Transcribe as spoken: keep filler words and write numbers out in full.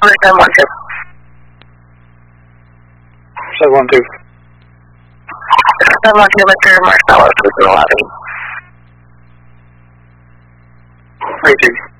seven one two. seven one two. seven one two, Mister Marcelo, to the lobby. Thank you.